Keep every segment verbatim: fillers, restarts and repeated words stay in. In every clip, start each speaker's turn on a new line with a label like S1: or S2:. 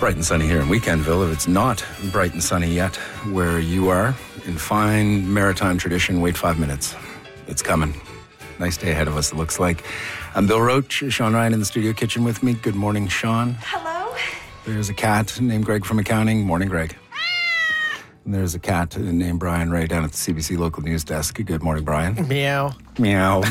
S1: Bright and sunny here in Weekendville. If it's not bright and sunny yet where you are, in fine maritime tradition, wait five minutes. It's coming. Nice day ahead of us, it looks like. I'm Bill Roach, Sean Ryan in the studio kitchen with me. Good morning, Sean.
S2: Hello.
S1: There's a cat named Greg from accounting. Morning, Greg. And there's a cat named Brian Ray down at the C B C local news desk. Good morning, Brian.
S3: Meow.
S1: Meow.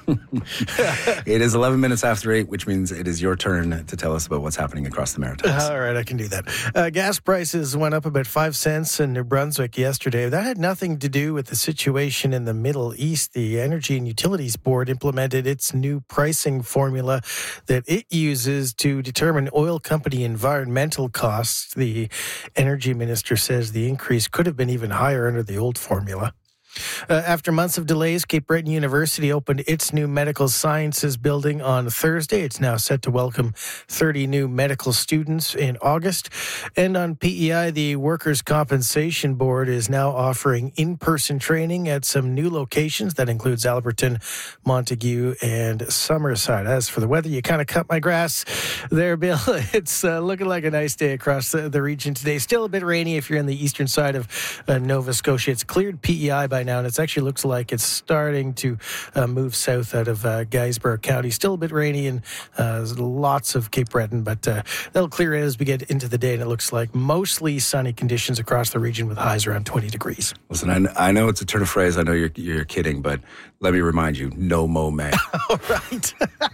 S1: It is eleven minutes after eight, which means it is your turn to tell us about what's happening across the Maritimes.
S3: All right, I can do that. Uh, gas prices went up about five cents in New Brunswick yesterday. That had nothing to do with the situation in the Middle East. The Energy and Utilities Board implemented its new pricing formula that it uses to determine oil company environmental costs. The energy minister says the increase could have been even higher under the old formula. Uh, after months of delays, Cape Breton University opened its new medical sciences building on Thursday. It's now set to welcome thirty new medical students in August. And on P E I, the Workers' Compensation Board is now offering in-person training at some new locations. That includes Alberton, Montague, and Summerside. As for the weather, you kind of cut my grass there, Bill. It's uh, looking like a nice day across the, the region today. Still a bit rainy if you're in the eastern side of uh, Nova Scotia. It's cleared P E I by now, and it actually looks like it's starting to uh, move south out of uh, Guysborough County. Still a bit rainy and uh, lots of Cape Breton, but uh, that'll clear as we get into the day, and it looks like mostly sunny conditions across the region with highs around twenty degrees.
S1: Listen, I, I know it's a turn of phrase. I know you're, you're kidding, but let me remind you, no mo may.
S3: All right.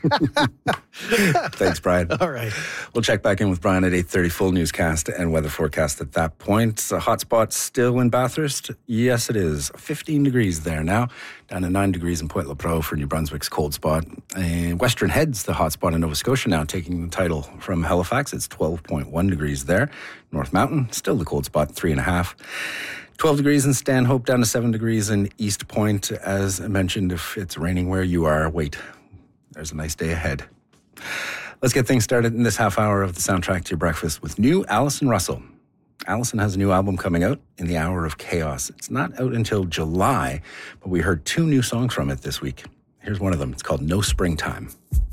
S1: Thanks, Brian.
S3: All right.
S1: We'll check back in with Brian at eight thirty, full newscast and weather forecast at that point. A hot spot still in Bathurst? Yes, it is. fifteen degrees there now, down to nine degrees in Point Lepreau for New Brunswick's cold spot. And Western Head's the hot spot in Nova Scotia now, taking the title from Halifax. It's twelve point one degrees there. North Mountain, still the cold spot, three and a half. twelve degrees in Stanhope, down to seven degrees in East Point. As I mentioned, if it's raining where you are, wait, there's a nice day ahead. Let's get things started in this half hour of the soundtrack to your breakfast with new Alison Russell. Alison has a new album coming out, In the Hour of Chaos. It's not out until July, but we heard two new songs from it this week. Here's one of them. It's called No Springtime.